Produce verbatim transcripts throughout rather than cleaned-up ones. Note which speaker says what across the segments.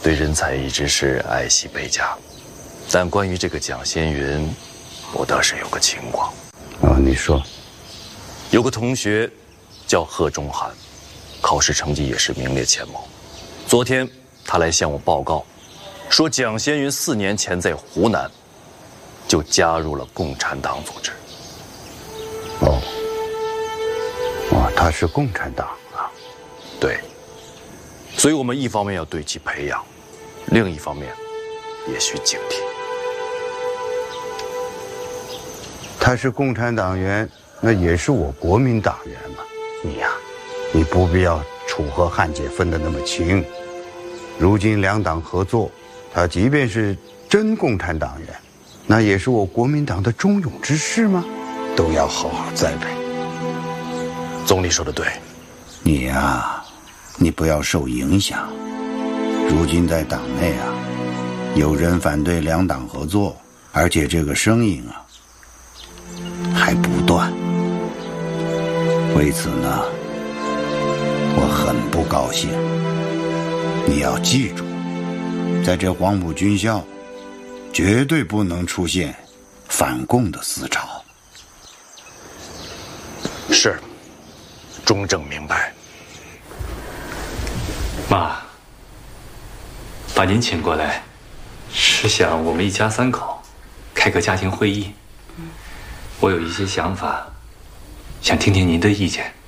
Speaker 1: 对人才一直是爱惜倍加，但关于这个蒋先云，我倒是有个情况。
Speaker 2: 哦，你说。
Speaker 1: 有个同学叫贺中涵，考试成绩也是名列前茅。昨天他来向我报告，说蒋先云四年前在湖南就加入了共产党组织。
Speaker 2: 哦，哇，他是共产党啊？
Speaker 1: 对。所以我们一方面要对其培养，另一方面也需警惕。
Speaker 2: 他是共产党员，那也是我国民党员嘛。你呀、啊，你不必要楚河汉界分得那么清。如今两党合作，他即便是真共产党员，那也是我国民党的忠勇之士吗？都要好好栽培。
Speaker 1: 总理说的对。
Speaker 2: 你呀、啊。你不要受影响。如今在党内啊，有人反对两党合作，而且这个声音啊还不断。为此呢，我很不高兴。你要记住，在这黄埔军校，绝对不能出现反共的思潮。
Speaker 1: 是，中正明白。
Speaker 3: 妈，把您请过来，是想我们一家三口开个家庭会议。我有一些想法，想听听您的意见。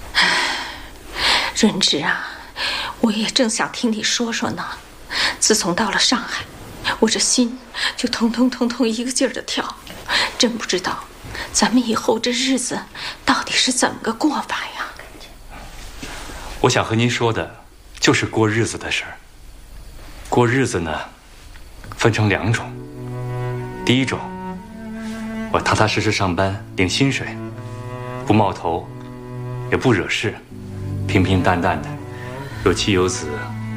Speaker 4: 润之啊，我也正想听你说说呢。自从到了上海，我这心就通通通通一个劲儿的跳，真不知道咱们以后这日子到底是怎么个过法呀？
Speaker 3: 我想和您说的就是过日子的事儿。过日子呢，分成两种。第一种，我踏踏实实上班，领薪水，不冒头，也不惹事，平平淡淡的，有妻有子，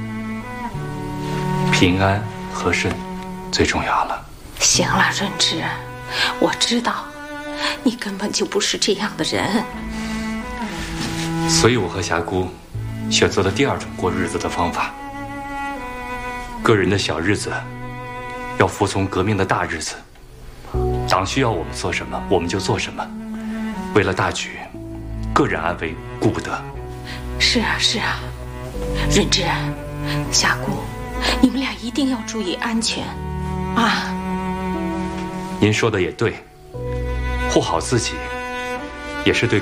Speaker 3: 平安和顺最重要了。
Speaker 4: 行了，润之，我知道你根本就不是这样的人。
Speaker 3: 所以我和霞姑选择了第二种过日子的方法。个人的小日子要服从革命的大日子，党需要我们做什么我们就做什么，为了大局，个人安危顾不得。
Speaker 4: 是啊是啊，润之，霞姑，你们俩一定要注意安全啊。
Speaker 3: 您说的也对，护好自己也是对